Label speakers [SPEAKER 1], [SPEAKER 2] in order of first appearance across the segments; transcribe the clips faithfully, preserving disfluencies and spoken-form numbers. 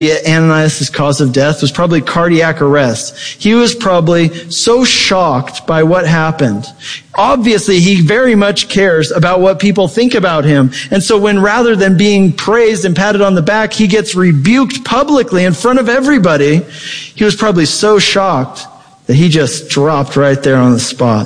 [SPEAKER 1] Ananias' cause of death was probably cardiac arrest. He was probably so shocked by what happened. Obviously, he very much cares about what people think about him. And so when rather than being praised and patted on the back, he gets rebuked publicly in front of everybody, he was probably so shocked that he just dropped right there on the spot.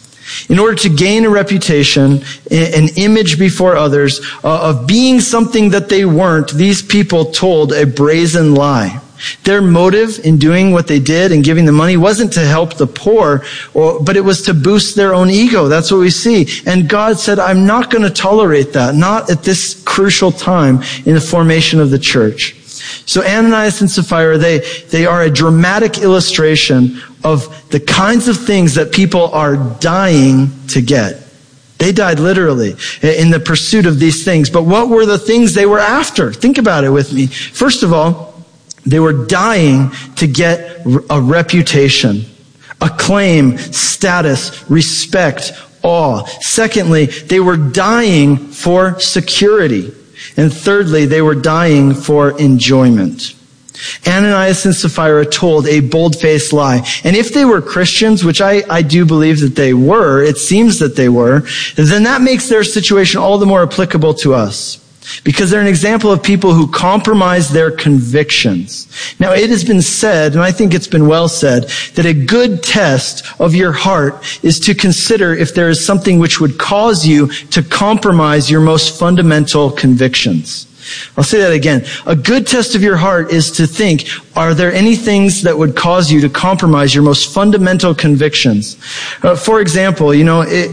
[SPEAKER 1] In order to gain a reputation, an image before others, uh, of being something that they weren't, these people told a brazen lie. Their motive in doing what they did and giving the money wasn't to help the poor, or, but it was to boost their own ego. That's what we see. And God said, I'm not going to tolerate that, not at this crucial time in the formation of the church. So Ananias and Sapphira, they, they are a dramatic illustration of the kinds of things that people are dying to get. They died literally in the pursuit of these things. But what were the things they were after? Think about it with me. First of all, they were dying to get a reputation, acclaim, status, respect, awe. Secondly, they were dying for security. And thirdly, they were dying for enjoyment. Ananias and Sapphira told a bold-faced lie. And if they were Christians, which I, I do believe that they were, it seems that they were, then that makes their situation all the more applicable to us. Because they're an example of people who compromise their convictions. Now, it has been said, and I think it's been well said, that a good test of your heart is to consider if there is something which would cause you to compromise your most fundamental convictions. I'll say that again. A good test of your heart is to think, are there any things that would cause you to compromise your most fundamental convictions? Uh, for example, you know, it,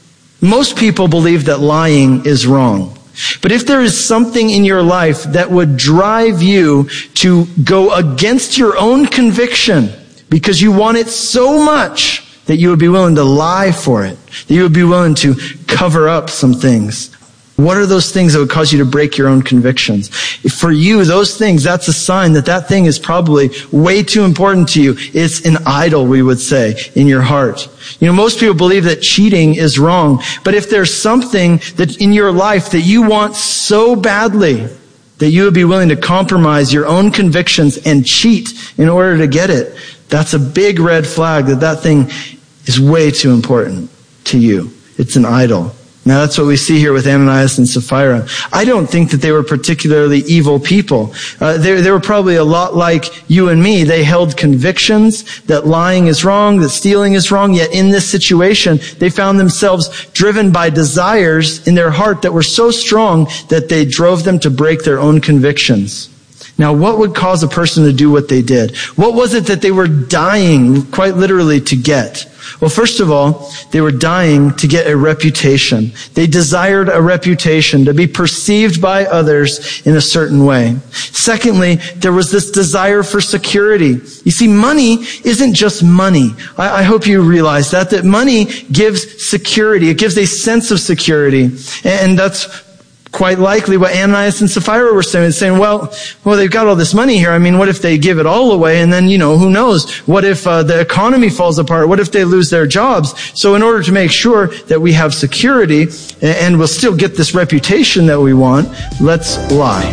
[SPEAKER 1] most people believe that lying is wrong. But if there is something in your life that would drive you to go against your own conviction because you want it so much that you would be willing to lie for it, that you would be willing to cover up some things, what are those things that would cause you to break your own convictions? If for you, those things, that's a sign that that thing is probably way too important to you. It's an idol, we would say, in your heart. You know, most people believe that cheating is wrong. But if there's something that in your life that you want so badly that you would be willing to compromise your own convictions and cheat in order to get it, that's a big red flag that that thing is way too important to you. It's an idol. Now that's what we see here with Ananias and Sapphira. I don't think that they were particularly evil people. Uh, they, they were probably a lot like you and me. They held convictions that lying is wrong, that stealing is wrong, yet in this situation, they found themselves driven by desires in their heart that were so strong that they drove them to break their own convictions. Now, what would cause a person to do what they did? What was it that they were dying, quite literally, to get? Well, first of all, they were dying to get a reputation. They desired a reputation, to be perceived by others in a certain way. Secondly, there was this desire for security. You see, money isn't just money. I, I hope you realize that, that money gives security. It gives a sense of security. And that's quite likely what Ananias and Sapphira were saying, saying, well, well, they've got all this money here. I mean, what if they give it all away? And then, you know, who knows? What if uh, the economy falls apart? What if they lose their jobs? So in order to make sure that we have security and we'll still get this reputation that we want, let's lie.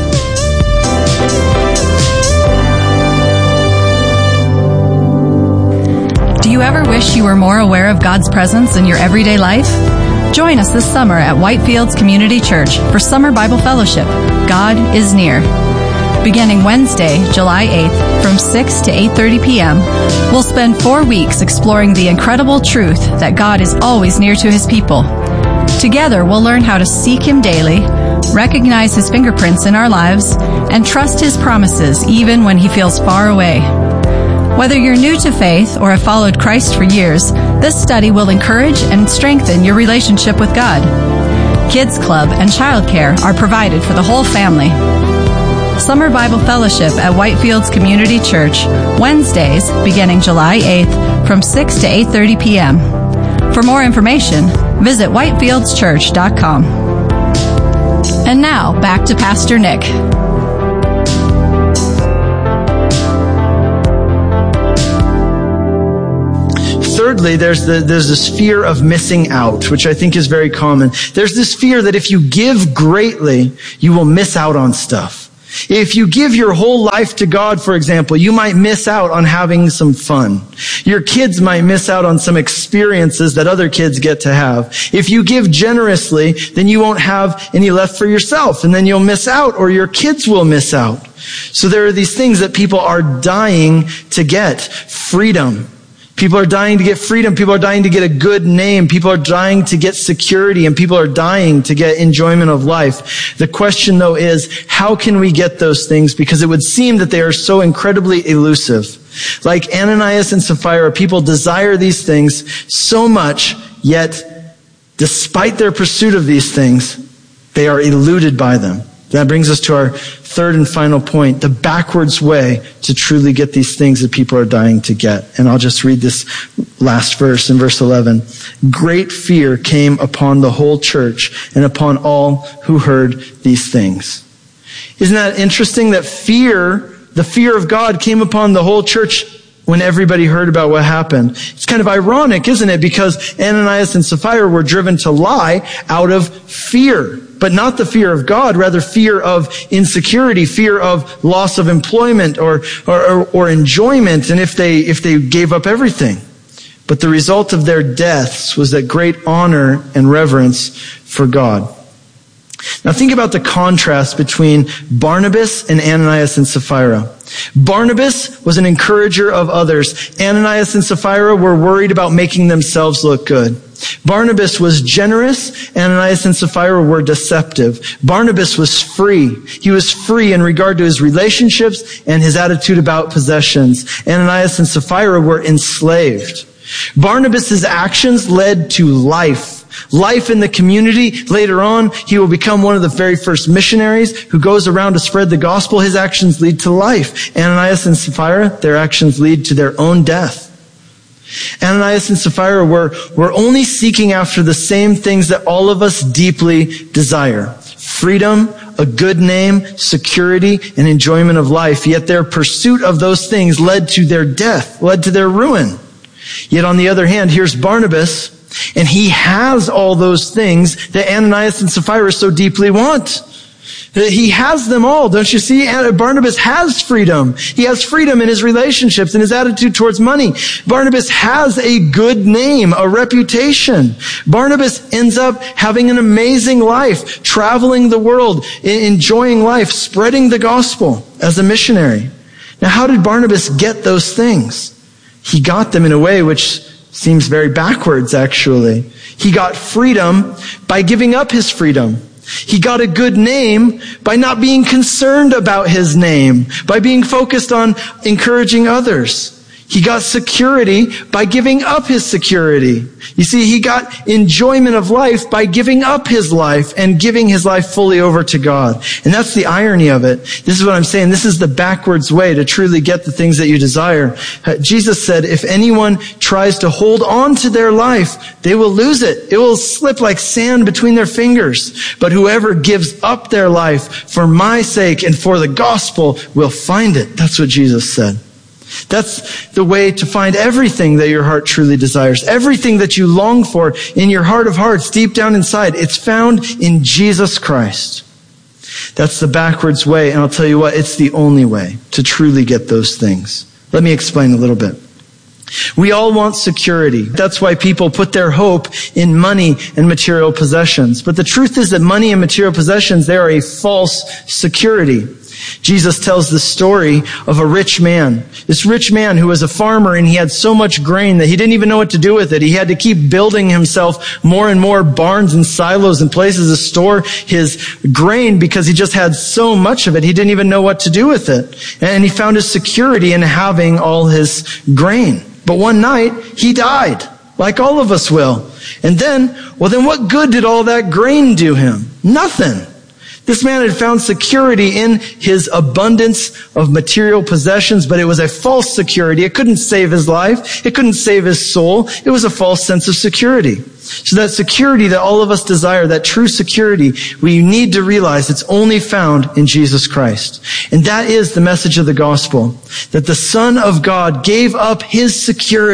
[SPEAKER 2] Do you ever wish you were more aware of God's presence in your everyday life? Join us this summer at Whitefields Community Church for Summer Bible Fellowship. God is near. Beginning Wednesday, July eighth, from six to eight thirty p.m., we'll spend four weeks exploring the incredible truth that God is always near to His people. Together, we'll learn how to seek Him daily, recognize His fingerprints in our lives, and trust His promises even when He feels far away. Whether you're new to faith or have followed Christ for years, this study will encourage and strengthen your relationship with God. Kids Club and childcare are provided for the whole family. Summer Bible Fellowship at Whitefields Community Church, Wednesdays beginning July eighth from six to eight thirty p.m. For more information, visit whitefields church dot com. And now, back to Pastor Nick.
[SPEAKER 1] Thirdly, there's the, there's this fear of missing out, which I think is very common. There's this fear that if you give greatly, you will miss out on stuff. If you give your whole life to God, for example, you might miss out on having some fun. Your kids might miss out on some experiences that other kids get to have. If you give generously, then you won't have any left for yourself, and then you'll miss out, or your kids will miss out. So there are these things that people are dying to get. Freedom. People are dying to get freedom. People are dying to get a good name. People are dying to get security, and people are dying to get enjoyment of life. The question, though, is how can we get those things? Because it would seem that they are so incredibly elusive. Like Ananias and Sapphira, people desire these things so much, yet despite their pursuit of these things, they are eluded by them. That brings us to our third and final point, the backwards way to truly get these things that people are dying to get. And I'll just read this last verse in verse eleven. Great fear came upon the whole church and upon all who heard these things. Isn't that interesting that fear, the fear of God came upon the whole church when everybody heard about what happened? It's kind of ironic, isn't it? Because Ananias and Sapphira were driven to lie out of fear. But not the fear of God, rather fear of insecurity, fear of loss of employment or, or, or enjoyment, and if they, if they gave up everything. But the result of their deaths was that great honor and reverence for God. Now think about the contrast between Barnabas and Ananias and Sapphira. Barnabas was an encourager of others. Ananias and Sapphira were worried about making themselves look good. Barnabas was generous. Ananias and Sapphira were deceptive. Barnabas was free. He was free in regard to his relationships and his attitude about possessions. Ananias and Sapphira were enslaved. Barnabas' actions led to life. Life in the community. Later on, he will become one of the very first missionaries who goes around to spread the gospel. His actions lead to life. Ananias and Sapphira, their actions lead to their own death. Ananias and Sapphira were, were only seeking after the same things that all of us deeply desire. Freedom, a good name, security, and enjoyment of life. Yet their pursuit of those things led to their death, led to their ruin. Yet on the other hand, here's Barnabas, and he has all those things that Ananias and Sapphira so deeply want. He has them all, don't you see? Barnabas has freedom. He has freedom in his relationships and his attitude towards money. Barnabas has a good name, a reputation. Barnabas ends up having an amazing life, traveling the world, enjoying life, spreading the gospel as a missionary. Now, how did Barnabas get those things? He got them in a way which seems very backwards, actually. He got freedom by giving up his freedom. He got a good name by not being concerned about his name, by being focused on encouraging others. He got security by giving up his security. You see, he got enjoyment of life by giving up his life and giving his life fully over to God. And that's the irony of it. This is what I'm saying. This is the backwards way to truly get the things that you desire. Uh, Jesus said, if anyone tries to hold on to their life, they will lose it. It will slip like sand between their fingers. But whoever gives up their life for my sake and for the gospel will find it. That's what Jesus said. That's the way to find everything that your heart truly desires. Everything that you long for in your heart of hearts, deep down inside. It's found in Jesus Christ. That's the backwards way. And I'll tell you what, it's the only way to truly get those things. Let me explain a little bit. We all want security. That's why people put their hope in money and material possessions. But the truth is that money and material possessions, they are a false security. Jesus tells the story of a rich man. This rich man who was a farmer, and he had so much grain that he didn't even know what to do with it. He had to keep building himself more and more barns and silos and places to store his grain because he just had so much of it. He didn't even know what to do with it. And he found his security in having all his grain. But one night, he died, like all of us will. And then, well, then what good did all that grain do him? Nothing. This man had found security in his abundance of material possessions, but it was a false security. It couldn't save his life. It couldn't save his soul. It was a false sense of security. So that security that all of us desire, that true security, we need to realize it's only found in Jesus Christ. And that is the message of the gospel, that the Son of God gave up his security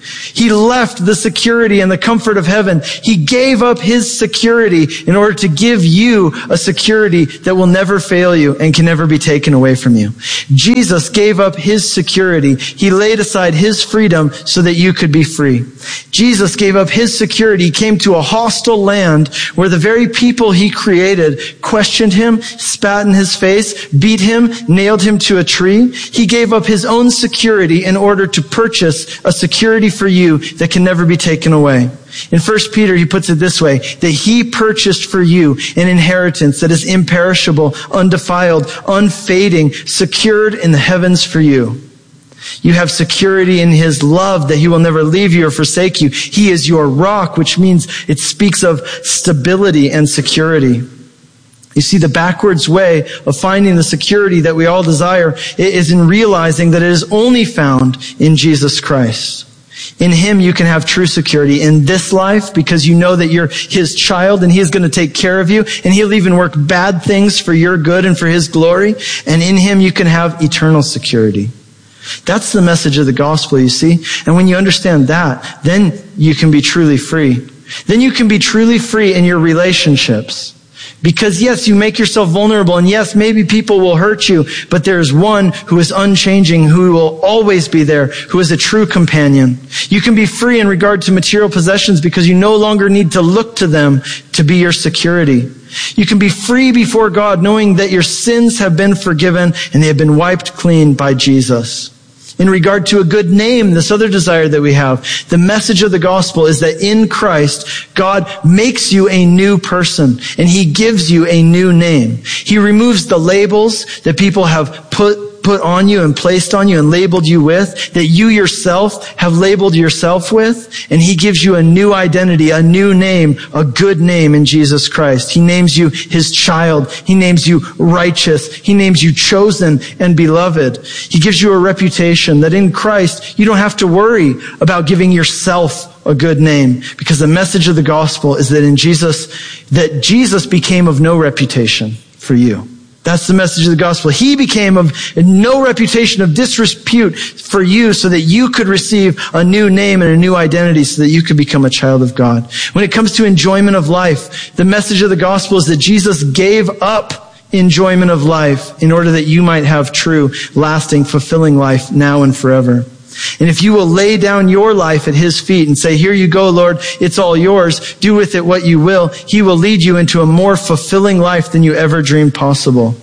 [SPEAKER 1] He left the security and the comfort of heaven. He gave up his security in order to give you a security that will never fail you and can never be taken away from you. Jesus gave up his security. He laid aside his freedom so that you could be free. Jesus gave up his security. He came to a hostile land where the very people he created questioned him, spat in his face, beat him, nailed him to a tree. He gave up his own security in order to purchase a security for you that can never be taken away. In First Peter, he puts it this way, that he purchased for you an inheritance that is imperishable, undefiled, unfading, secured in the heavens for you. You have security in his love that he will never leave you or forsake you. He is your rock, which means it speaks of stability and security. You see, the backwards way of finding the security that we all desire is in realizing that it is only found in Jesus Christ. In him, you can have true security in this life because you know that you're his child and he is going to take care of you and he'll even work bad things for your good and for his glory. And in him, you can have eternal security. That's the message of the gospel, you see. And when you understand that, then you can be truly free. Then you can be truly free in your relationships. Because yes, you make yourself vulnerable, and yes, maybe people will hurt you, but there is one who is unchanging, who will always be there, who is a true companion. You can be free in regard to material possessions because you no longer need to look to them to be your security. You can be free before God knowing that your sins have been forgiven and they have been wiped clean by Jesus. In regard to a good name, this other desire that we have, the message of the gospel is that in Christ, God makes you a new person and he gives you a new name. He removes the labels that people have put put on you and placed on you and labeled you with, that you yourself have labeled yourself with, and he gives you a new identity, a new name, a good name in Jesus Christ. He names you his child. He names you righteous. He names you chosen and beloved. He gives you a reputation that in Christ, you don't have to worry about giving yourself a good name, because the message of the gospel is that in Jesus, that Jesus became of no reputation for you. That's the message of the gospel. He became of no reputation of disrepute for you so that you could receive a new name and a new identity so that you could become a child of God. When it comes to enjoyment of life, the message of the gospel is that Jesus gave up enjoyment of life in order that you might have true, lasting, fulfilling life now and forever. And if you will lay down your life at his feet and say, here you go, Lord, it's all yours. Do with it what you will. He will lead you into a more fulfilling life than you ever dreamed possible.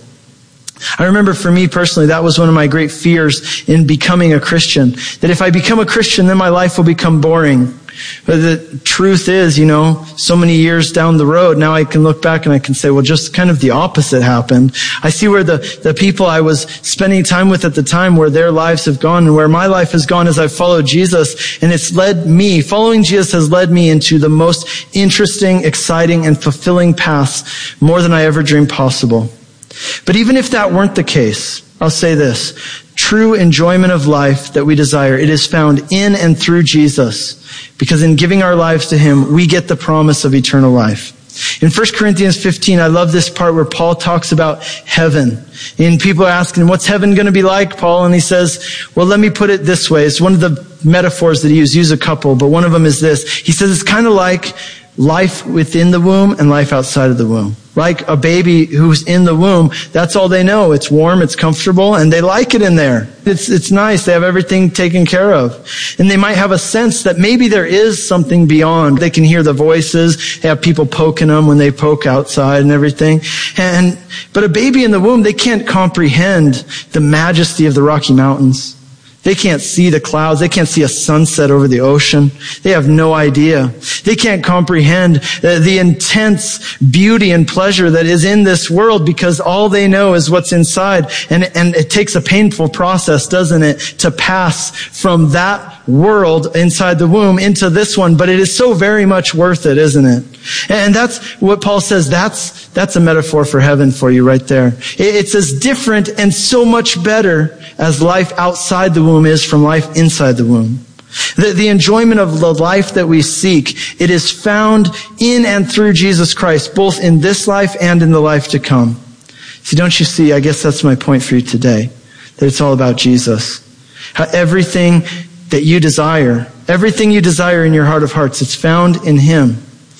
[SPEAKER 1] I remember for me personally, that was one of my great fears in becoming a Christian. That if I become a Christian, then my life will become boring. But the truth is, you know, so many years down the road, now I can look back and I can say, well, just kind of the opposite happened. I see where the, the people I was spending time with at the time, where their lives have gone and where my life has gone as I've followed Jesus. And it's led me, following Jesus has led me into the most interesting, exciting, and fulfilling paths more than I ever dreamed possible. But even if that weren't the case, I'll say this. True enjoyment of life that we desire, it is found in and through Jesus. Because in giving our lives to him, we get the promise of eternal life. In First Corinthians fifteen, I love this part where Paul talks about heaven. And people are asking, what's heaven going to be like, Paul? And he says, well, let me put it this way. It's one of the metaphors that he uses, use a couple, but one of them is this. He says it's kind of like life within the womb and life outside of the womb. Like a baby who's in the womb, that's all they know. It's warm, it's comfortable, and they like it in there. It's, it's nice. They have everything taken care of. And they might have a sense that maybe there is something beyond. They can hear the voices. They have people poking them when they poke outside and everything. And, but a baby in the womb, they can't comprehend the majesty of the Rocky Mountains. They can't see the clouds. They can't see a sunset over the ocean. They have no idea. They can't comprehend the, the intense beauty and pleasure that is in this world, because all they know is what's inside. And, and it takes a painful process, doesn't it, to pass from that world inside the womb into this one. But it is so very much worth it, isn't it? And that's what Paul says. That's, that's a metaphor for heaven for you right there. It's as different and so much better as life outside the womb is from life inside the womb. The, the enjoyment of the life that we seek, it is found in and through Jesus Christ, both in this life and in the life to come. See, don't you see? I guess that's my point for you today, that it's all about Jesus. How everything that you desire. Everything you desire in your heart of hearts, it's found in him.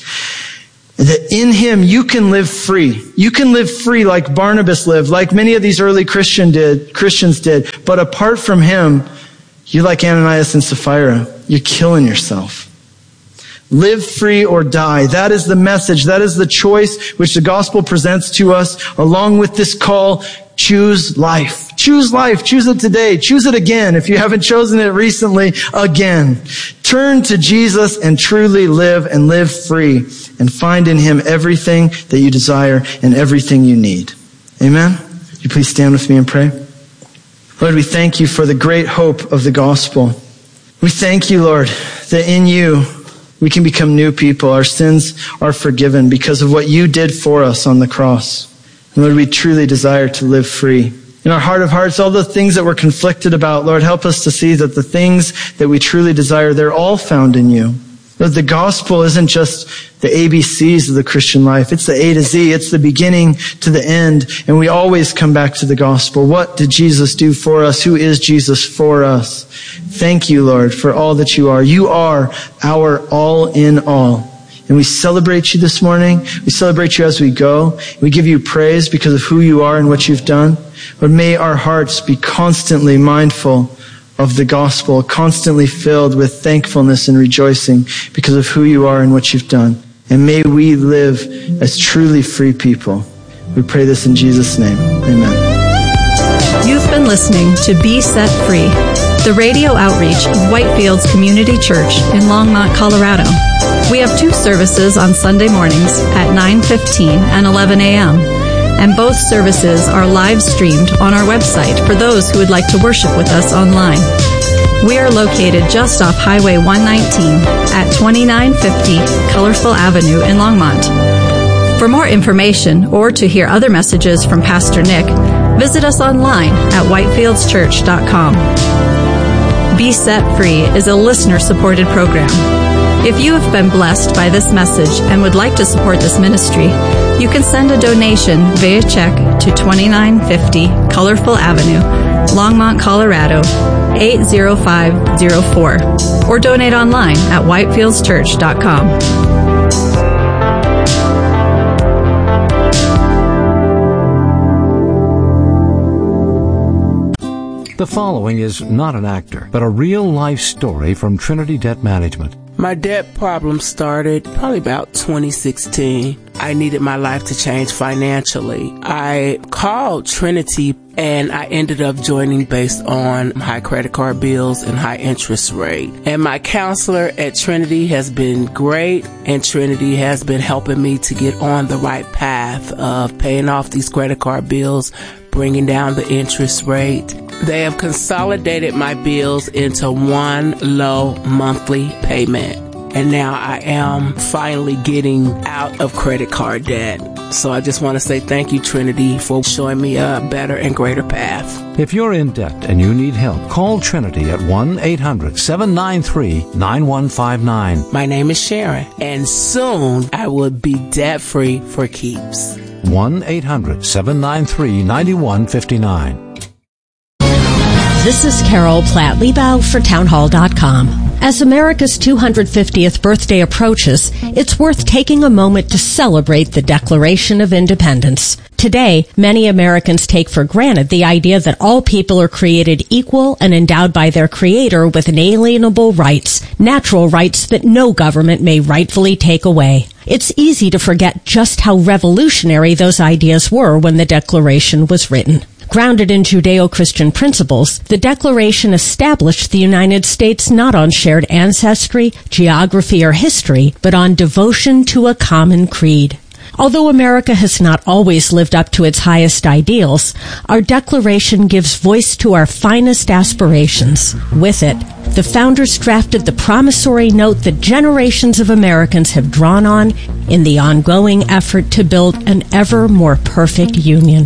[SPEAKER 1] That in him you can live free. You can live free like Barnabas lived, like many of these early Christian did, Christians did. But apart from him, you're like Ananias and Sapphira. You're killing yourself. Live free or die. That is the message. That is the choice which the gospel presents to us, along with this call, choose life. Choose life. Choose it today. Choose it again. If you haven't chosen it recently, again. Turn to Jesus and truly live and live free and find in him everything that you desire and everything you need. Amen? Would you please stand with me and pray? Lord, we thank you for the great hope of the gospel. We thank you, Lord, that in you we can become new people. Our sins are forgiven because of what you did for us on the cross. And Lord, we truly desire to live free. In our heart of hearts, all the things that we're conflicted about, Lord, help us to see that the things that we truly desire, they're all found in you. Lord, the gospel isn't just the A B Cs of the Christian life. It's the A to Z. It's the beginning to the end. And we always come back to the gospel. What did Jesus do for us? Who is Jesus for us? Thank you, Lord, for all that you are. You are our all in all. And we celebrate you this morning. We celebrate you as we go. We give you praise because of who you are and what you've done. But may our hearts be constantly mindful of the gospel, constantly filled with thankfulness and rejoicing because of who you are and what you've done. And may we live as truly free people. We pray this in Jesus' name. Amen.
[SPEAKER 2] You've been listening to Be Set Free, the radio outreach of Whitefields Community Church in Longmont, Colorado. We have two services on Sunday mornings at nine fifteen and eleven a.m., and both services are live streamed on our website for those who would like to worship with us online. We are located just off Highway one nineteen at twenty-nine fifty Colorful Avenue in Longmont. For more information or to hear other messages from Pastor Nick, visit us online at whitefields church dot com. Be Set Free is a listener-supported program. If you have been blessed by this message and would like to support this ministry, you can send a donation via check to twenty-nine fifty Colorful Avenue, Longmont, Colorado, eight zero five zero four, or donate online at whitefields church dot com.
[SPEAKER 3] The following is not an actor, but a real-life story from Trinity Debt Management.
[SPEAKER 4] My debt problem started probably about twenty sixteen. I needed my life to change financially. I called Trinity and I ended up joining based on high credit card bills and high interest rate. And my counselor at Trinity has been great, and Trinity has been helping me to get on the right path of paying off these credit card bills, bringing down the interest rate. They have consolidated my bills into one low monthly payment. And now I am finally getting out of credit card debt. So I just want to say thank you, Trinity, for showing me a better and greater path.
[SPEAKER 3] If you're in debt and you need help, call Trinity at one eight hundred seven nine three nine one five nine.
[SPEAKER 4] My name is Sharon, and soon I will be debt-free for keeps.
[SPEAKER 3] one eight hundred seven nine three nine one five nine.
[SPEAKER 5] This is Carol Platt-Liebau for townhall dot com. As America's two hundred fiftieth birthday approaches, it's worth taking a moment to celebrate the Declaration of Independence. Today, many Americans take for granted the idea that all people are created equal and endowed by their Creator with inalienable rights, natural rights that no government may rightfully take away. It's easy to forget just how revolutionary those ideas were when the Declaration was written. Grounded in Judeo-Christian principles, the Declaration established the United States not on shared ancestry, geography, or history, but on devotion to a common creed. Although America has not always lived up to its highest ideals, our Declaration gives voice to our finest aspirations. With it, the founders drafted the promissory note that generations of Americans have drawn on in the ongoing effort to build an ever more perfect union.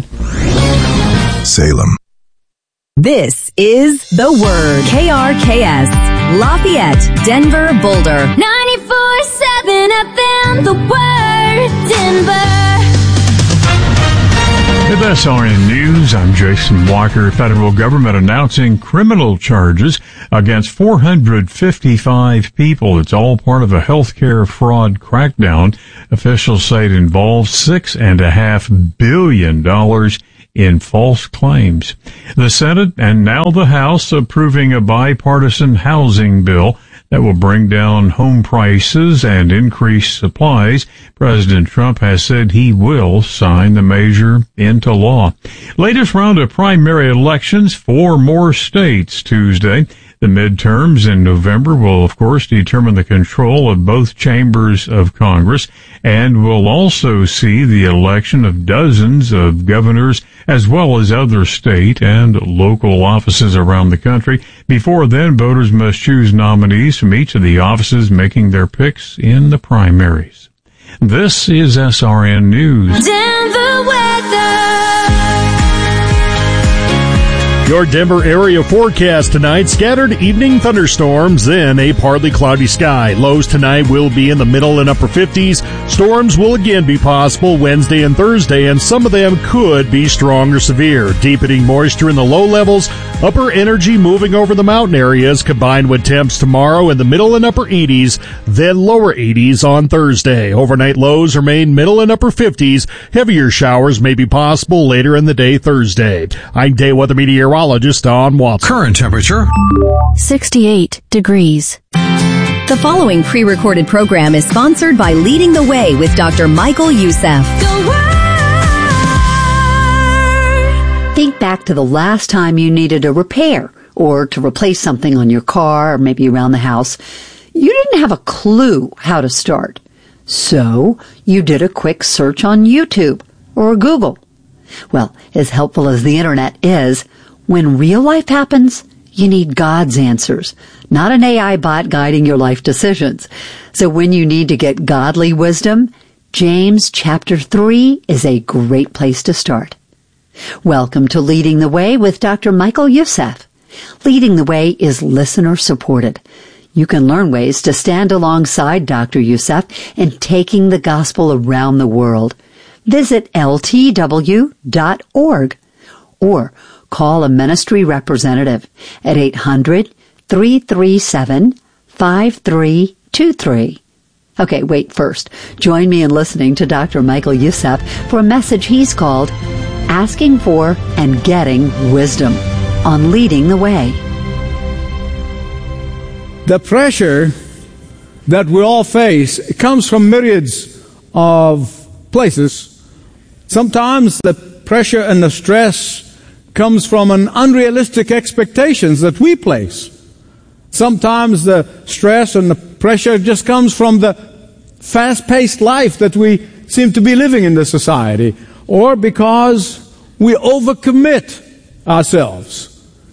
[SPEAKER 6] Salem.
[SPEAKER 7] This is The Word. K R K S, Lafayette, Denver, Boulder.
[SPEAKER 8] ninety-four seven F M, The Word, Denver. With S R N News, I'm Jason Walker. Federal government announcing criminal charges against four hundred fifty-five people. It's all part of a healthcare fraud crackdown. Officials say it involves six and a half billion dollars in false claims. The Senate and now the House approving a bipartisan housing bill that will bring down home prices and increase supplies. President Trump has said he will sign the measure into law. Latest round of primary elections, four more states Tuesday. The midterms in November will, of course, determine the control of both chambers of Congress, and will also see the election of dozens of governors as well as other state and local offices around the country. Before then, voters must choose nominees from each of the offices, making their picks in the primaries. This is S R N News.
[SPEAKER 9] Denver weather.
[SPEAKER 10] Your Denver area forecast tonight, scattered evening thunderstorms, then a partly cloudy sky. Lows tonight will be in the middle and upper fifties. Storms will again be possible Wednesday and Thursday, and some of them could be strong or severe. Deepening moisture in the low levels, upper energy moving over the mountain areas, combined with temps tomorrow in the middle and upper eighties, then lower eighties on Thursday. Overnight lows remain middle and upper fifties. Heavier showers may be possible later in the day Thursday. I'm day weather meteorologist Don Watson.
[SPEAKER 3] Current temperature
[SPEAKER 7] sixty-eight degrees. The following pre-recorded program is sponsored by Leading the Way with Doctor Michael Youssef.
[SPEAKER 11] Think back to the last time you needed a repair or to replace something on your car or maybe around the house. You didn't have a clue how to start. So you did a quick search on YouTube or Google. Well, as helpful as the internet is, when real life happens, you need God's answers, not an A I bot guiding your life decisions. So when you need to get godly wisdom, James chapter three is a great place to start. Welcome to Leading the Way with Doctor Michael Youssef. Leading the Way is listener supported. You can learn ways to stand alongside Doctor Youssef in taking the gospel around the world. Visit L T W dot org or call a ministry representative at eight hundred, three three seven, five three two three. Okay, wait first. Join me in listening to Doctor Michael Youssef for a message he's called Asking for and Getting Wisdom on Leading the Way.
[SPEAKER 12] The pressure that we all face comes from myriads of places. Sometimes the pressure and the stress comes from an unrealistic expectations that we place. Sometimes the stress and the pressure just comes from the fast-paced life that we seem to be living in this society, or because we overcommit ourselves.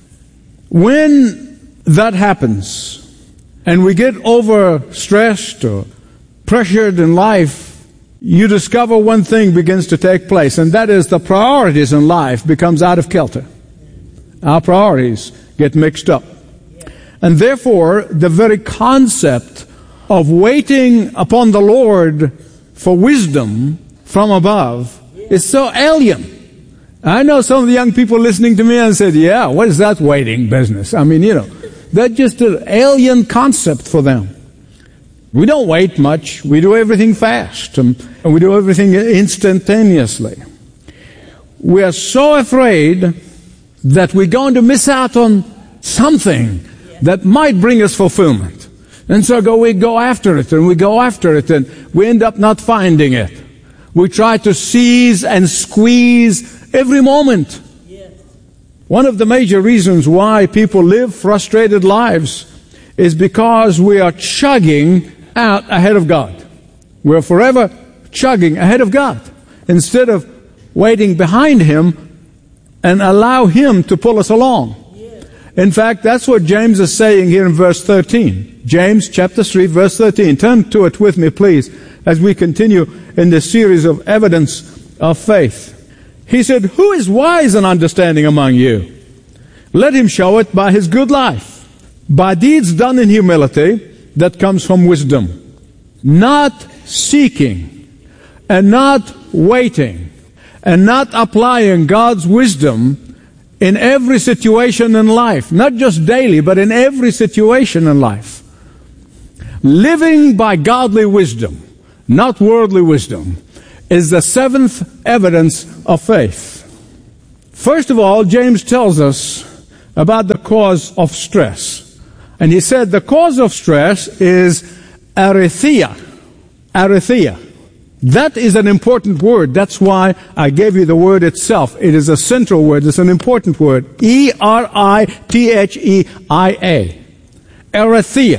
[SPEAKER 12] When that happens, and we get overstressed or pressured in life, you discover one thing begins to take place, and that is the priorities in life becomes out of kilter. Our priorities get mixed up. And therefore, the very concept of waiting upon the Lord for wisdom from above is so alien. I know some of the young people listening to me and said, yeah, what is that waiting business? I mean, you know, that's just an alien concept for them. We don't wait much. We do everything fast, and we do everything instantaneously. We are so afraid that we're going to miss out on something that might bring us fulfillment. And so go, we go after it, and we go after it, and we end up not finding it. We try to seize and squeeze every moment. One of the major reasons why people live frustrated lives is because we are chugging out ahead of God. We're forever chugging ahead of God instead of waiting behind Him and allow Him to pull us along. In fact, that's what James is saying here in verse thirteen. James chapter three, verse thirteen. Turn to it with me, please, as we continue in this series of evidence of faith. He said, who is wise and understanding among you? Let him show it by his good life, by deeds done in humility that comes from wisdom, not seeking and not waiting and not applying God's wisdom in every situation in life, not just daily, but in every situation in life. Living by godly wisdom, not worldly wisdom, is the seventh evidence of faith. First of all, James tells us about the cause of stress. And he said the cause of stress is aletheia. Aletheia. That is an important word. That's why I gave you the word itself. It is a central word. It's an important word. E R I T H E I A. Aletheia.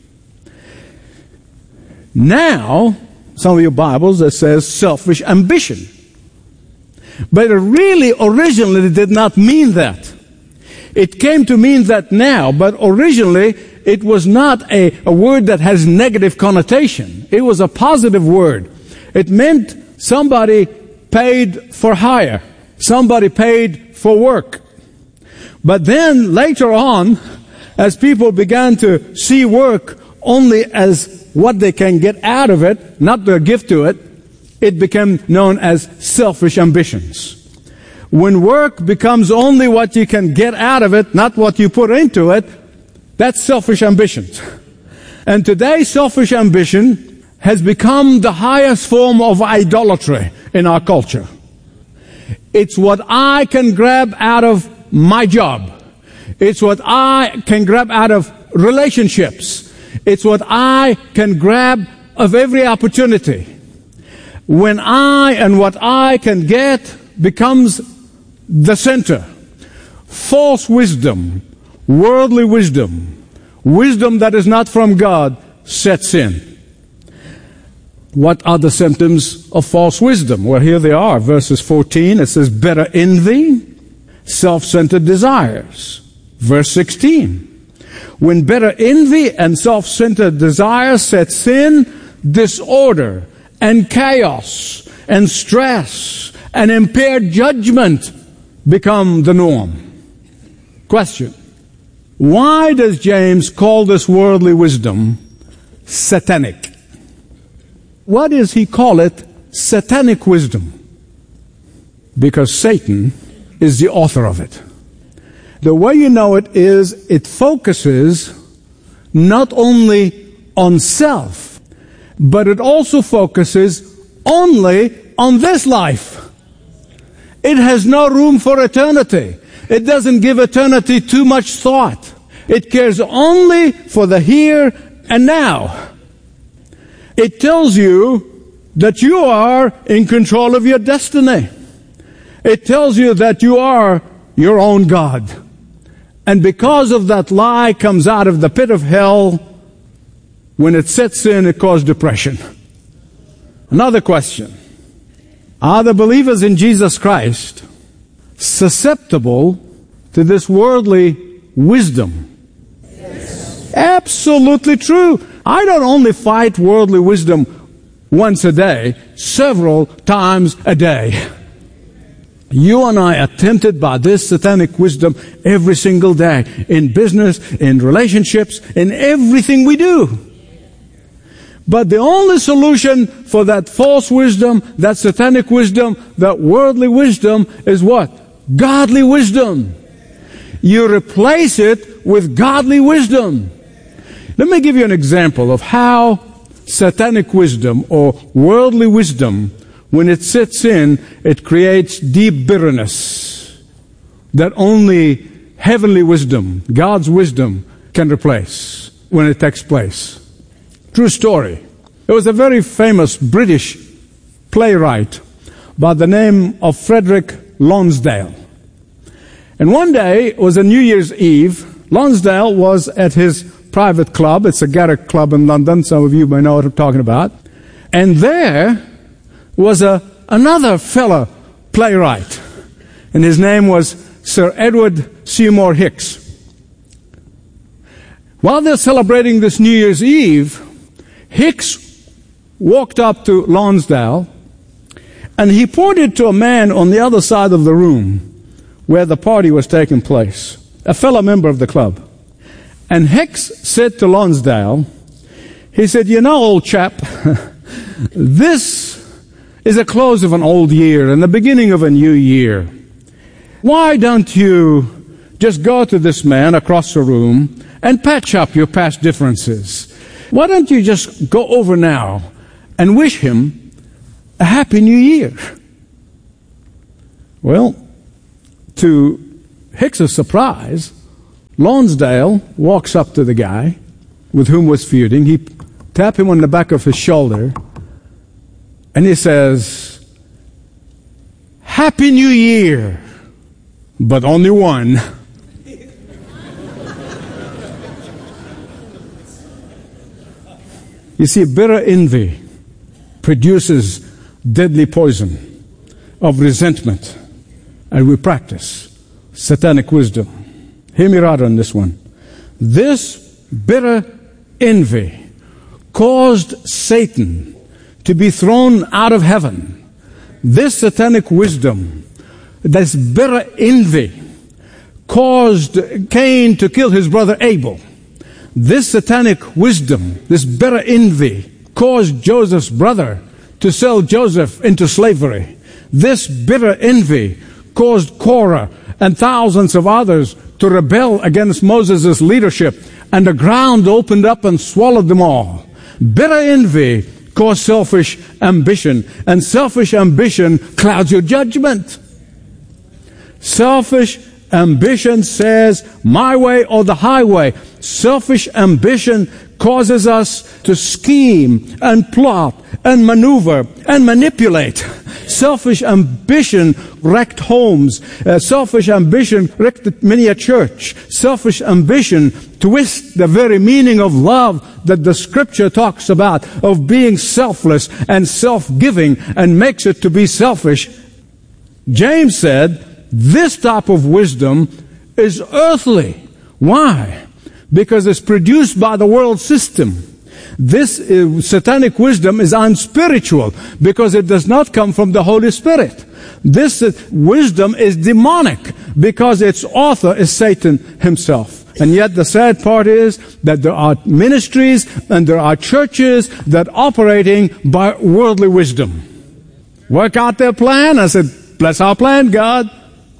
[SPEAKER 12] Now, some of your Bibles, it says selfish ambition. But it really originally did not mean that. It came to mean that now, but originally it was not a, a word that has negative connotation. It was a positive word. It meant somebody paid for hire. Somebody paid for work. But then later on, as people began to see work only as what they can get out of it, not their gift to it, it became known as selfish ambitions. When work becomes only what you can get out of it, not what you put into it, that's selfish ambitions. And today, selfish ambition has become the highest form of idolatry in our culture. It's what I can grab out of my job. It's what I can grab out of relationships. It's what I can grab of every opportunity. When I and what I can get becomes the center. False wisdom, worldly wisdom, wisdom that is not from God sets in. What are the symptoms of false wisdom? Well, here they are. Verses fourteen, it says, better envy, self-centered desires. Verse sixteen, when better envy and self-centered desire sets in, disorder and chaos and stress and impaired judgment become the norm. Question: why does James call this worldly wisdom satanic? Why does he call it satanic wisdom? Because Satan is the author of it. The way you know it is it focuses not only on self, but it also focuses only on this life. It has no room for eternity. It doesn't give eternity too much thought. It cares only for the here and now. It tells you that you are in control of your destiny. It tells you that you are your own God. And because of that lie comes out of the pit of hell, when it sets in, it causes depression. Another question: are the believers in Jesus Christ susceptible to this worldly wisdom? Yes. Absolutely true. I don't only fight worldly wisdom once a day, several times a day. You and I are tempted by this satanic wisdom every single day, in business, in relationships, in everything we do. But the only solution for that false wisdom, that satanic wisdom, that worldly wisdom is what? Godly wisdom. You replace it with godly wisdom. Let me give you an example of how satanic wisdom or worldly wisdom, when it sits in, it creates deep bitterness that only heavenly wisdom, God's wisdom, can replace when it takes place. True story. There was a very famous British playwright by the name of Frederick Lonsdale. And one day, it was a New Year's Eve, Lonsdale was at his private club. It's a Garrick Club in London. Some of you may know what I'm talking about. And there was a another fellow playwright, and his name was Sir Edward Seymour Hicks. While they're celebrating this New Year's Eve, Hicks walked up to Lonsdale, and he pointed to a man on the other side of the room where the party was taking place, a fellow member of the club. And Hicks said to Lonsdale, he said, "You know, old chap, this is the close of an old year and the beginning of a new year. Why don't you just go to this man across the room and patch up your past differences? Why don't you just go over now and wish him a happy new year? Well, to Hicks's surprise, Lonsdale walks up to the guy with whom was feuding. He tapped him on the back of his shoulder, and he says, "Happy New Year, but only one." You see, bitter envy produces deadly poison of resentment, and we practice satanic wisdom. Hear me right on this one. This bitter envy caused Satan to be thrown out of heaven. This satanic wisdom, this bitter envy, caused Cain to kill his brother Abel. This satanic wisdom, this bitter envy, caused Joseph's brother to sell Joseph into slavery. This bitter envy caused Korah and thousands of others to rebel against Moses' leadership, and the ground opened up and swallowed them all. Bitter envy caused selfish ambition, and selfish ambition clouds your judgment. Selfish ambition says, my way or the highway. Selfish ambition causes us to scheme and plot and maneuver and manipulate. Selfish ambition wrecked homes. Uh, selfish ambition wrecked many a church. Selfish ambition twists the very meaning of love that the Scripture talks about, of being selfless and self-giving, and makes it to be selfish. James said, this type of wisdom is earthly. Why? Because it's produced by the world system. This uh, satanic wisdom is unspiritual because it does not come from the Holy Spirit. This uh, wisdom is demonic because its author is Satan himself. And yet the sad part is that there are ministries and there are churches that are operating by worldly wisdom. Work out their plan. I said, bless our plan, God.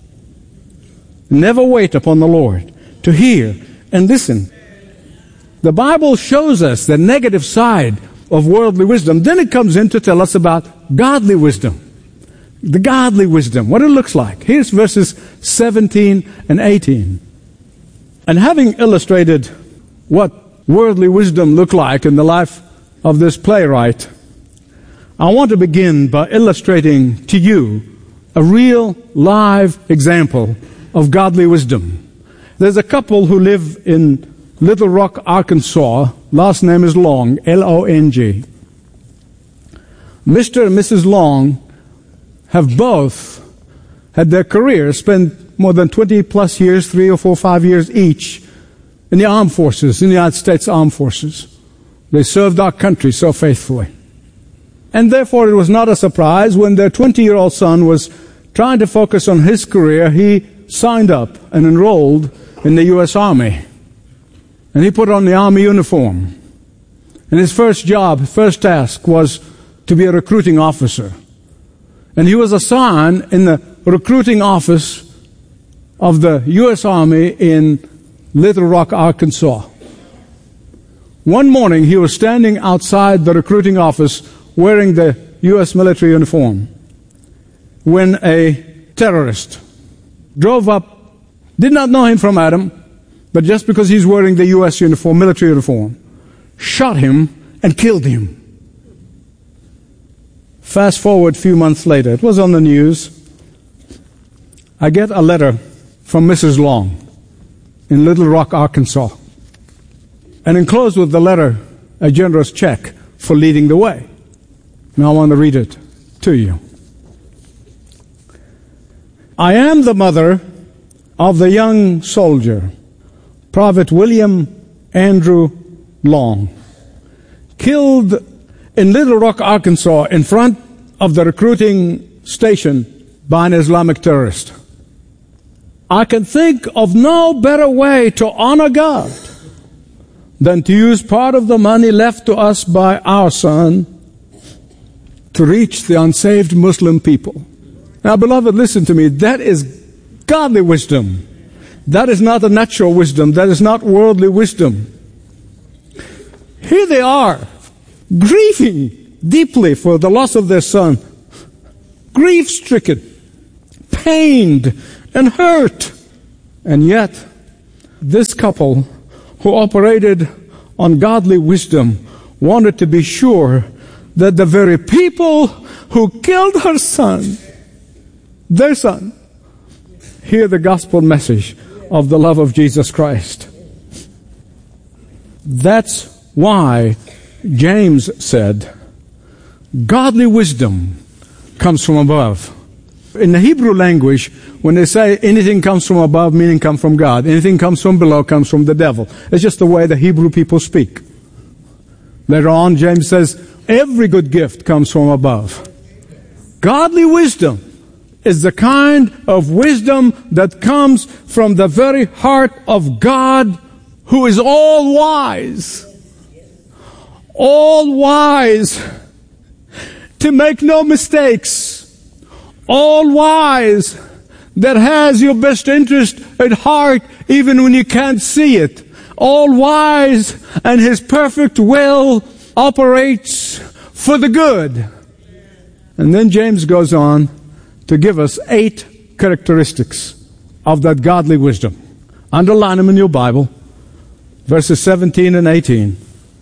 [SPEAKER 12] Never wait upon the Lord to hear and listen. The Bible shows us the negative side of worldly wisdom. Then it comes in to tell us about godly wisdom. The godly wisdom, what it looks like. Here's verses seventeen and eighteen. And having illustrated what worldly wisdom looked like in the life of this playwright, I want to begin by illustrating to you a real live example of godly wisdom. There's a couple who live in Little Rock, Arkansas. Last name is Long, L O N G. Mister and Missus Long have both had their careers spent more than twenty plus years, three or four, five years each, in the armed forces, in the United States Armed Forces. They served our country so faithfully. And therefore it was not a surprise when their twenty-year-old son was trying to focus on his career, he signed up and enrolled in the U S Army. And he put on the Army uniform. And his first job, first task was to be a recruiting officer. And he was assigned in the recruiting office of the U S Army in Little Rock, Arkansas. One morning he was standing outside the recruiting office wearing the U S military uniform when a terrorist drove up, did not know him from Adam, but just because he's wearing the U S uniform, military uniform, shot him and killed him. Fast forward a few months later, it was on the news. I get a letter from Missus Long in Little Rock, Arkansas. And enclosed with the letter, a generous check for leading the way. Now I want to read it to you. I am the mother of the young soldier, Private William Andrew Long, killed in Little Rock, Arkansas, in front of the recruiting station by an Islamic terrorist. I can think of no better way to honor God than to use part of the money left to us by our son to reach the unsaved Muslim people. Now, beloved, listen to me. That is godly wisdom. That is not a natural wisdom. That is not worldly wisdom. Here they are, grieving deeply for the loss of their son, grief-stricken, pained, and hurt. And yet, this couple who operated on godly wisdom wanted to be sure that the very people who killed her son, their son, hear the gospel message of the love of Jesus Christ. That's why James said, godly wisdom comes from above. In the Hebrew language, when they say anything comes from above, meaning come from God. Anything comes from below comes from the devil. It's just the way the Hebrew people speak. Later on, James says, every good gift comes from above. Godly wisdom is the kind of wisdom that comes from the very heart of God, who is all wise. All wise to make no mistakes. All wise that has your best interest at heart even when you can't see it. All wise, and His perfect will operates for the good. And then James goes on to give us eight characteristics of that godly wisdom. Underline them in your Bible. Verses seventeen and eighteen.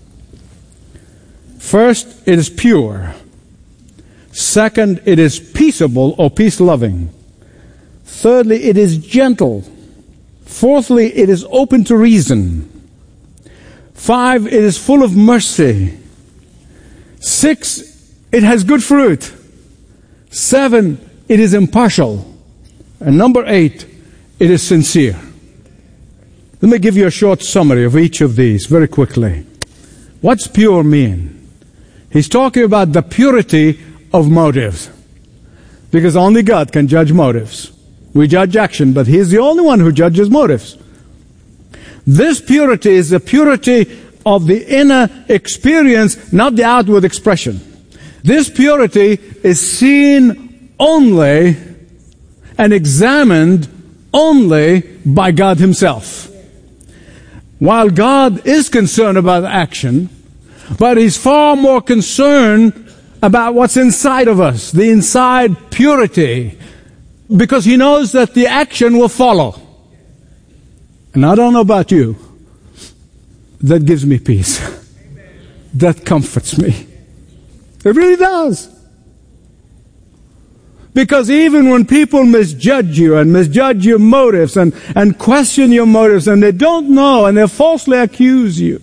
[SPEAKER 12] First, it is pure. Second, it is peaceable or peace-loving. Thirdly, it is gentle. Fourthly, it is open to reason. Five, it is full of mercy. Six, it has good fruit. Seven, it is impartial. And number eight, it is sincere. Let me give you a short summary of each of these very quickly. What's pure mean? He's talking about the purity of motives. Because only God can judge motives. We judge action, but He's the only one who judges motives. This purity is the purity of the inner experience, not the outward expression. This purity is seen only and examined only by God Himself. While God is concerned about action, but He's far more concerned about what's inside of us, the inside purity, because He knows that the action will follow. And I don't know about you, that gives me peace. That comforts me. It really does. Because even when people misjudge you and misjudge your motives and, and question your motives and they don't know and they falsely accuse you,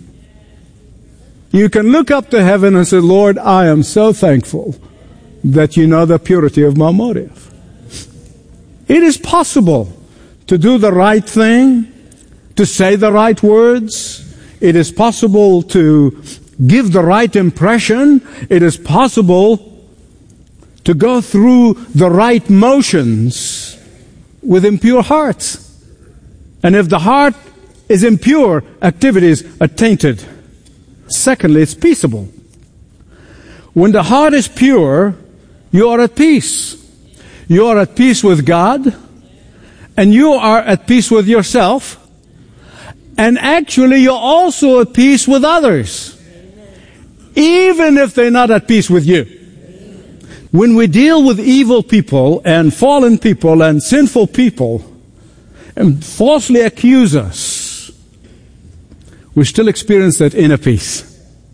[SPEAKER 12] you can look up to heaven and say, Lord, I am so thankful that you know the purity of my motive. It is possible to do the right thing, to say the right words. It is possible to give the right impression. It is possible to go through the right motions with impure hearts. And if the heart is impure, activities are tainted. Secondly, it's peaceable. When the heart is pure, you are at peace. You are at peace with God, and you are at peace with yourself, and actually you're also at peace with others, even if they're not at peace with you. When we deal with evil people and fallen people and sinful people and falsely accuse us, we still experience that inner peace.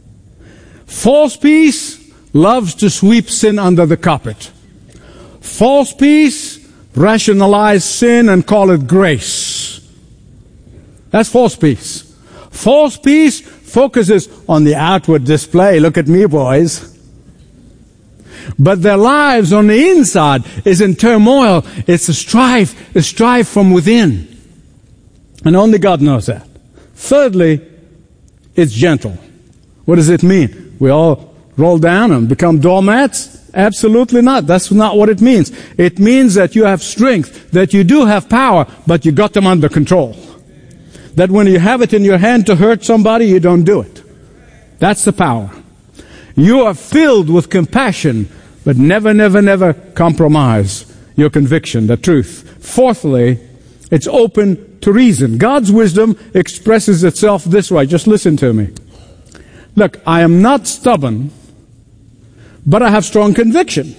[SPEAKER 12] False peace loves to sweep sin under the carpet. False peace rationalize sin and call it grace. That's false peace. False peace focuses on the outward display. Look at me, boys. But their lives on the inside is in turmoil. It's a strife, a strife from within. And only God knows that. Thirdly, it's gentle. What does it mean? We all roll down and become doormats? Absolutely not. That's not what it means. It means that you have strength, that you do have power, but you got them under control. That when you have it in your hand to hurt somebody, you don't do it. That's the power. You are filled with compassion But never, never, never compromise your conviction, the truth. Fourthly, it's open to reason. God's wisdom expresses itself this way. Just listen to me. Look, I am not stubborn, but I have strong conviction.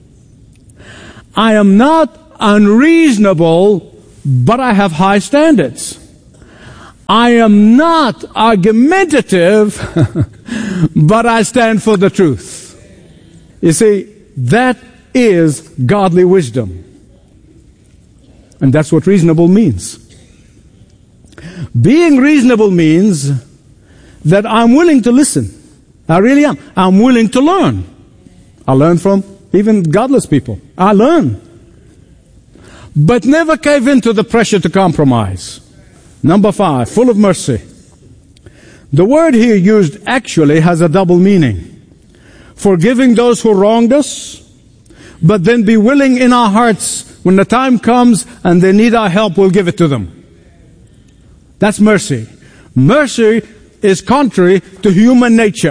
[SPEAKER 12] I am not unreasonable, but I have high standards. I am not argumentative, but I stand for the truth. You see, that is godly wisdom. And that's what reasonable means. Being reasonable means that I'm willing to listen. I really am. I'm willing to learn. I learn from even godless people. I learn. But never cave into the pressure to compromise. Number five, full of mercy. The word here used actually has a double meaning. Forgiving those who wronged us, but then be willing in our hearts when the time comes and they need our help, we'll give it to them. That's mercy. Mercy is contrary to human nature.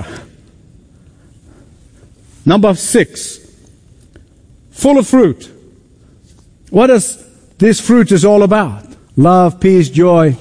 [SPEAKER 12] Number six, full of fruit. What is this fruit is all about? Love, peace, joy.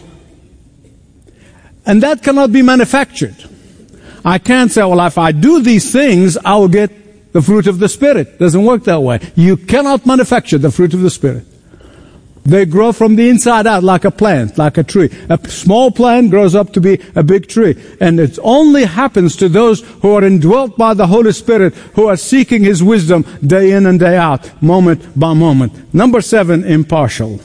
[SPEAKER 12] And that cannot be manufactured. I can't say, well, if I do these things, I will get the fruit of the Spirit. It doesn't work that way. You cannot manufacture the fruit of the Spirit. They grow from the inside out like a plant, like a tree. A small plant grows up to be a big tree. And it only happens to those who are indwelt by the Holy Spirit, who are seeking His wisdom day in and day out, moment by moment. Number seven, impartial.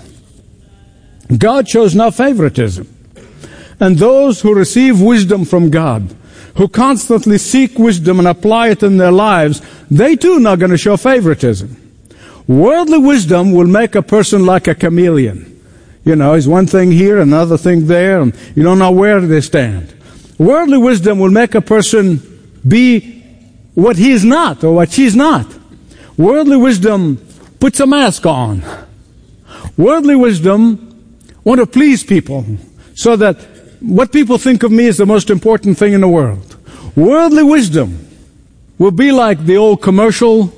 [SPEAKER 12] God shows no favoritism. And those who receive wisdom from God, who constantly seek wisdom and apply it in their lives, they too are not going to show favoritism. Worldly wisdom will make a person like a chameleon. You know, it's one thing here, another thing there, and you don't know where they stand. Worldly wisdom will make a person be what he is not or what she's not. Worldly wisdom puts a mask on. Worldly wisdom wants to please people so that what people think of me is the most important thing in the world. Worldly wisdom will be like the old commercial,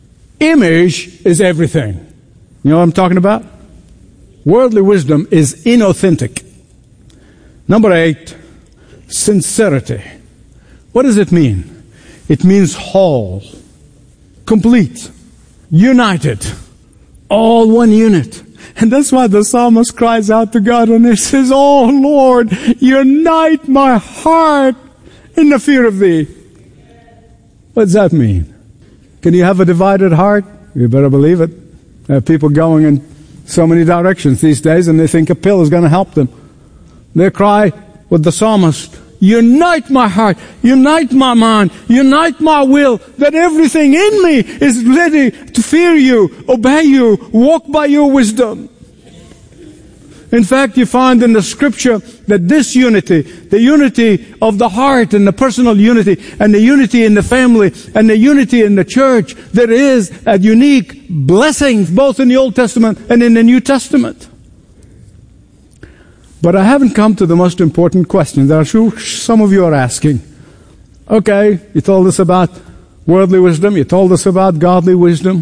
[SPEAKER 12] image is everything. You know what I'm talking about? Worldly wisdom is inauthentic. Number eight, sincerity. What does it mean? It means whole, complete, united, all one unit. And that's why the psalmist cries out to God and he says, "Oh Lord, unite my heart in the fear of Thee." What does that mean? Can you have a divided heart? You better believe it. There are people going in so many directions these days and they think a pill is going to help them. They cry with the psalmist, "Unite my heart, unite my mind, unite my will, that everything in me is ready to fear You, obey You, walk by Your wisdom." In fact, you find in the Scripture that this unity, the unity of the heart and the personal unity, and the unity in the family, and the unity in the church, there is a unique blessing both in the Old Testament and in the New Testament. But I haven't come to the most important question that I'm sure some of you are asking. Okay, you told us about worldly wisdom. You told us about godly wisdom.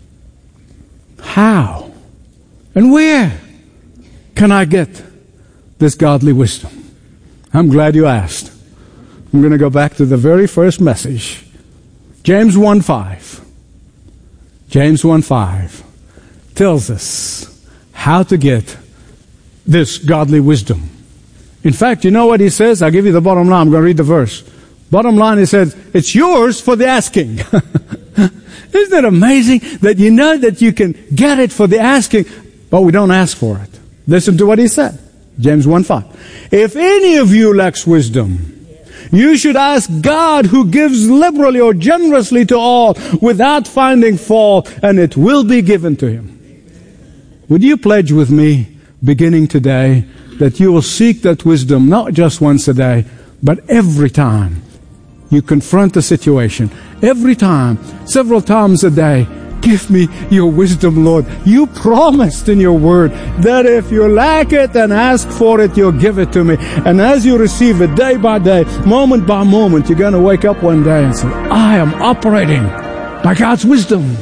[SPEAKER 12] How and where can I get this godly wisdom? I'm glad you asked. I'm going to go back to the very first message. James one five. James one five tells us how to get this godly wisdom. In fact, you know what he says? I'll give you the bottom line. I'm going to read the verse. Bottom line, he says, it's yours for the asking. Isn't it amazing that you know that you can get it for the asking, but we don't ask for it? Listen to what he said. James one five. If any of you lacks wisdom, you should ask God, who gives liberally or generously to all without finding fault, and it will be given to him. Would you pledge with me, beginning today, that you will seek that wisdom not just once a day, but every time you confront a situation, every time, several times a day? Give me your wisdom, Lord. You promised in your word that if you lack it and ask for it, you'll give it to me. And as you receive it day by day, moment by moment, you're going to wake up one day and say, I am operating by God's wisdom.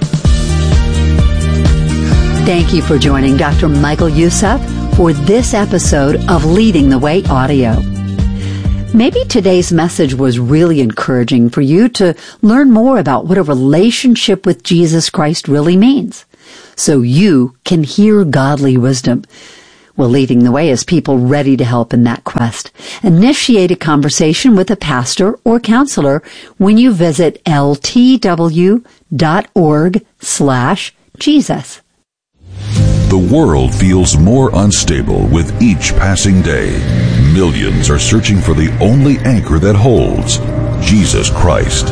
[SPEAKER 11] Thank you for joining Doctor Michael Youssef for this episode of Leading the Way Audio. Maybe today's message was really encouraging for you to learn more about what a relationship with Jesus Christ really means, so you can hear godly wisdom. Well, Leading the Way is people ready to help in that quest. Initiate a conversation with a pastor or counselor when you visit ltw.org slash Jesus.
[SPEAKER 6] The world feels more unstable with each passing day. Millions are searching for the only anchor that holds, Jesus Christ.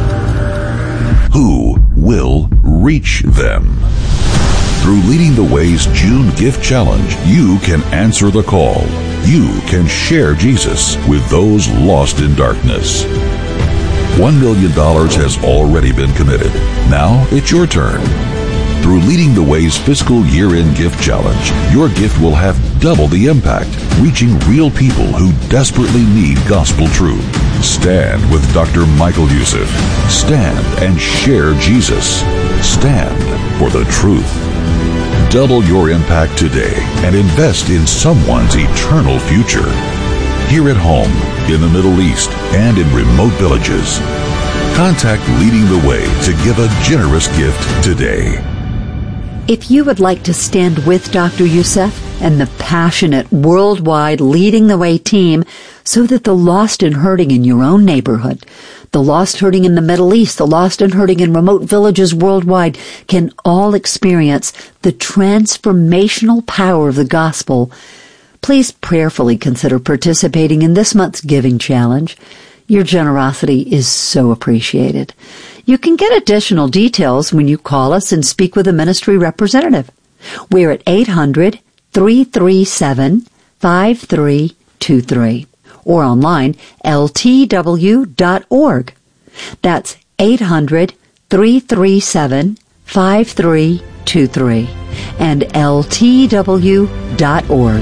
[SPEAKER 6] Who will reach them? Through Leading the Way's June Gift Challenge, you can answer the call. You can share Jesus with those lost in darkness. One million dollars has already been committed. Now it's your turn. Through Leading the Way's fiscal year-end gift challenge, your gift will have double the impact, reaching real people who desperately need gospel truth. Stand with Doctor Michael Youssef. Stand and share Jesus. Stand for the truth. Double your impact today and invest in someone's eternal future. Here at home, in the Middle East, and in remote villages. Contact Leading the Way to give a generous gift today.
[SPEAKER 11] If you would like to stand with Doctor Youssef and the passionate worldwide Leading the Way team so that the lost and hurting in your own neighborhood, the lost hurting in the Middle East, the lost and hurting in remote villages worldwide can all experience the transformational power of the gospel, please prayerfully consider participating in this month's giving challenge. Your generosity is so appreciated. You can get additional details when you call us and speak with a ministry representative. We're at eight hundred, three three seven, five three two three or online, L T W dot org. That's eight hundred, three three seven, five three two three and L T W dot org.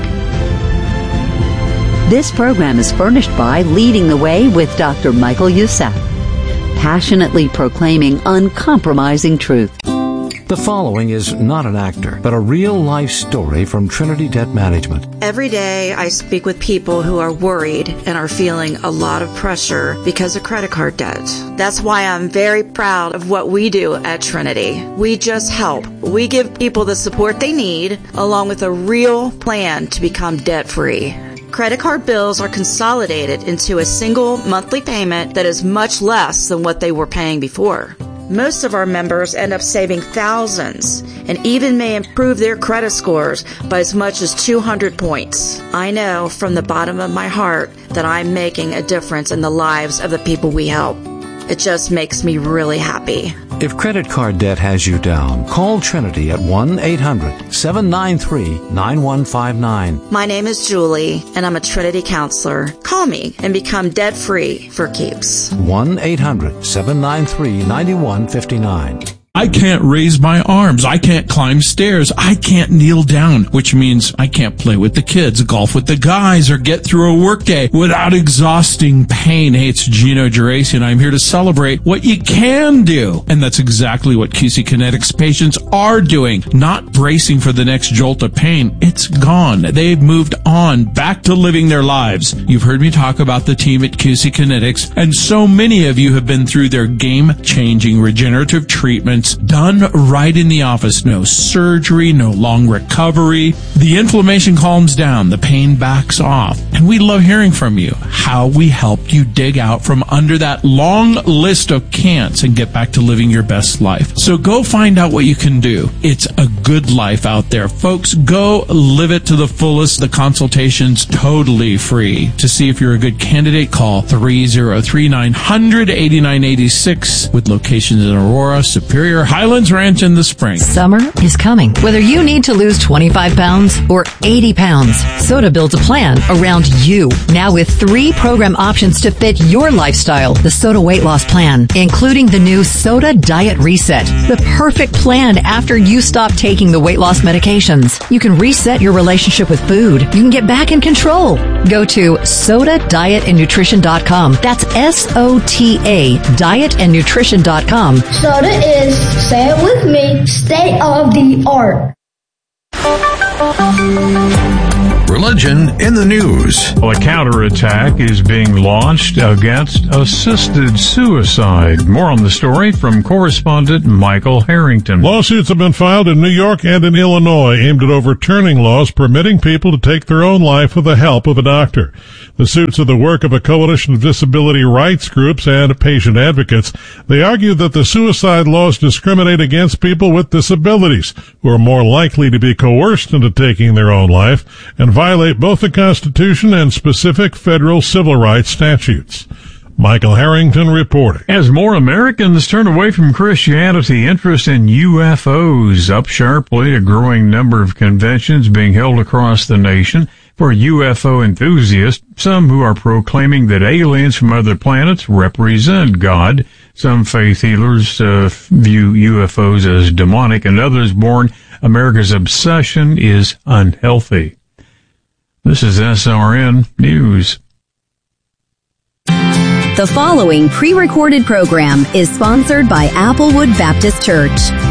[SPEAKER 11] This program is furnished by Leading the Way with Doctor Michael Youssef, passionately proclaiming uncompromising truth.
[SPEAKER 3] The following is not an actor, but a real-life story from Trinity Debt Management.
[SPEAKER 13] Every day I speak with people who are worried and are feeling a lot of pressure because of credit card debt. That's why I'm very proud of what we do at Trinity. We just help. We give people the support they need, along with a real plan to become debt-free. Credit card bills are consolidated into a single monthly payment that is much less than what they were paying before. Most of our members end up saving thousands and even may improve their credit scores by as much as two hundred points. I know from the bottom of my heart that I'm making a difference in the lives of the people we help. It just makes me really happy.
[SPEAKER 3] If credit card debt has you down, call Trinity at one eight hundred, seven nine three, nine one five nine.
[SPEAKER 13] My name is Julie, and I'm a Trinity counselor. Call me and become debt-free for keeps.
[SPEAKER 3] one eight hundred, seven nine three, nine one five nine.
[SPEAKER 14] I can't raise my arms. I can't climb stairs. I can't kneel down, which means I can't play with the kids, golf with the guys, or get through a workday without exhausting pain. Hey, it's Gino Geraci, and I'm here to celebrate what you can do. And that's exactly what Q C Kinetics patients are doing, not bracing for the next jolt of pain. It's gone. They've moved on, back to living their lives. You've heard me talk about the team at Q C Kinetics, and so many of you have been through their game-changing regenerative treatments done right in the office. No surgery, no long recovery. The inflammation calms down, the pain backs off. And we love hearing from you how we helped you dig out from under that long list of can'ts and get back to living your best life. So go find out what you can do. It's a good life out there. Folks, go live it to the fullest. The consultation's totally free. To see if you're a good candidate, call three oh three, nine hundred, eighty-nine eighty-six with locations in Aurora, Superior, Highlands Ranch in the spring.
[SPEAKER 15] Summer is coming. Whether you need to lose twenty-five pounds or eighty pounds, Soda builds a plan around you. Now with three program options to fit your lifestyle. The Soda Weight Loss Plan, including the new Soda Diet Reset. The perfect plan after you stop taking the weight loss medications. You can reset your relationship with food. You can get back in control. Go to soda diet and nutrition dot com. That's S O T A, diet and nutrition dot com.
[SPEAKER 16] Soda is Say it with me. State of the art.
[SPEAKER 3] Religion in the news.
[SPEAKER 8] Well, a counterattack is being launched against assisted suicide. More on the story from correspondent Michael Harrington.
[SPEAKER 17] Lawsuits have been filed in New York and in Illinois aimed at overturning laws permitting people to take their own life with the help of a doctor. The suits are the work of a coalition of disability rights groups and patient advocates. They argue that the suicide laws discriminate against people with disabilities who are more likely to be coerced into taking their own life and violate both the Constitution and specific federal civil rights statutes. Michael Harrington reporting.
[SPEAKER 8] As more Americans turn away from Christianity, interest in U F Os up sharply, a growing number of conventions being held across the nation for U F O enthusiasts, some who are proclaiming that aliens from other planets represent God. Some faith healers uh, view U F Os as demonic, and others warn America's obsession is unhealthy. This is S R N News.
[SPEAKER 7] The following pre-recorded program is sponsored by Applewood Baptist Church.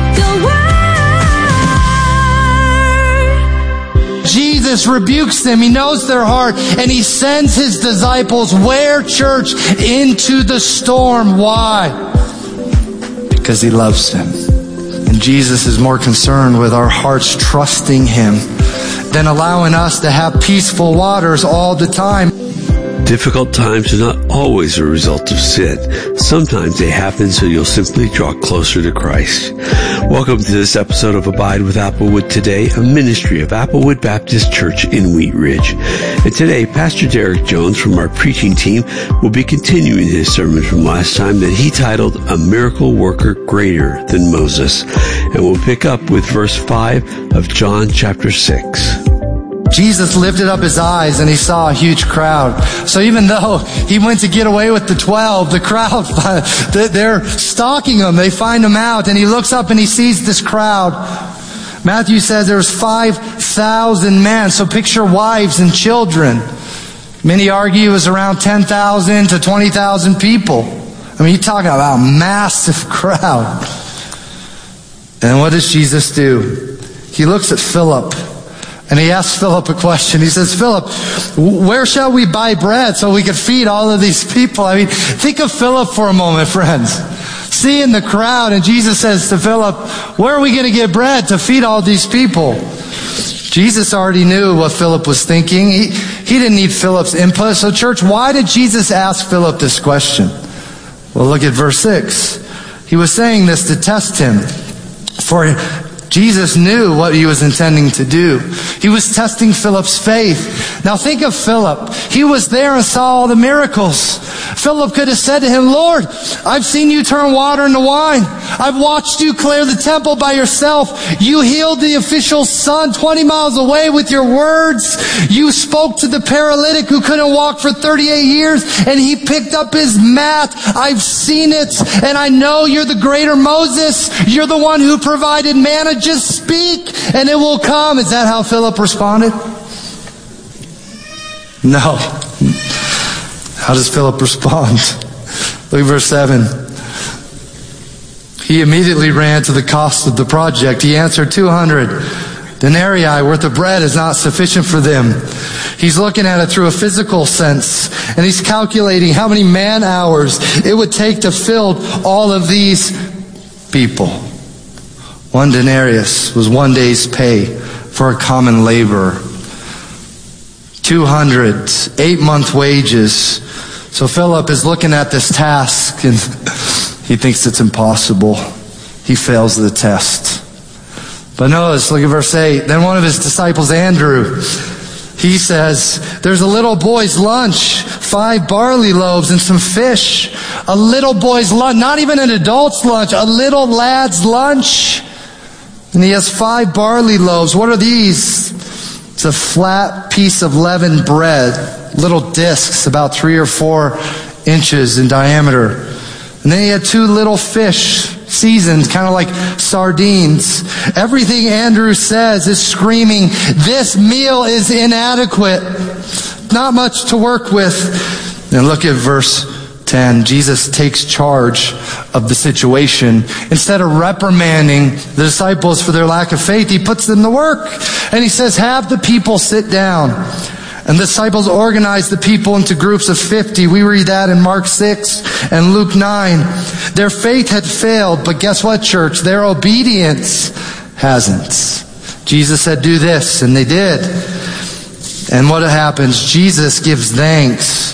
[SPEAKER 18] Jesus rebukes them. He knows their heart, and he sends his disciples where, church? Into the storm. Why? Because he loves them. And Jesus is more concerned with our hearts trusting him than allowing us to have peaceful waters all the time.
[SPEAKER 19] Difficult times are not always a result of sin. Sometimes they happen so you'll simply draw closer to Christ. Welcome to this episode of Abide with Applewood Today, a ministry of Applewood Baptist Church in Wheat Ridge. And today, Pastor Derek Jones from our preaching team will be continuing his sermon from last time that he titled, A Miracle Worker Greater Than Moses. And we'll pick up with verse five of John chapter six.
[SPEAKER 18] Jesus lifted up his eyes and he saw a huge crowd. So even though he went to get away with the twelve, the crowd, they're stalking him. They find him out, and he looks up and he sees this crowd. Matthew says there's five thousand men. So picture wives and children. Many argue it was around ten thousand to twenty thousand people. I mean, you're talking about a massive crowd. And what does Jesus do? He looks at Philip. And he asks Philip a question. He says, Philip, where shall we buy bread so we could feed all of these people? I mean, think of Philip for a moment, friends. Seeing the crowd, and Jesus says to Philip, where are we going to get bread to feed all these people? Jesus already knew what Philip was thinking. He, he didn't need Philip's input. So church, why did Jesus ask Philip this question? Well, look at verse six. He was saying this to test him. For Jesus knew what he was intending to do. He was testing Philip's faith. Now think of Philip. He was there and saw all the miracles. Philip could have said to him, Lord, I've seen you turn water into wine. I've watched you clear the temple by yourself. You healed the official's son twenty miles away with your words. You spoke to the paralytic who couldn't walk for thirty-eight years, and he picked up his mat. I've seen it, and I know you're the greater Moses. You're the one who provided manna. Just speak and it will come. Is that how Philip responded? No. How does Philip respond? Look at verse seven. He immediately ran to the cost of the project. He answered, two hundred denarii worth of bread is not sufficient for them. He's looking at it through a physical sense, and he's calculating how many man hours it would take to fill all of these people. One denarius was one day's pay for a common laborer. Two hundred, eight month wages. So Philip is looking at this task and he thinks it's impossible. He fails the test. But notice, look at verse eight. Then one of his disciples, Andrew, he says, there's a little boy's lunch, five barley loaves and some fish. A little boy's lunch, not even an adult's lunch, a little lad's lunch. And he has five barley loaves. What are these? It's a flat piece of leavened bread, little discs about three or four inches in diameter. And then he had two little fish, seasoned, kind of like sardines. Everything Andrew says is screaming, this meal is inadequate. Not much to work with. And look at verse ten, Jesus takes charge of the situation. Instead of reprimanding the disciples for their lack of faith, he puts them to work. And he says, have the people sit down. And the disciples organized the people into groups of fifty. We read that in Mark six and Luke nine. Their faith had failed, but guess what, church? Their obedience hasn't. Jesus said, do this, and they did. And what happens? Jesus gives thanks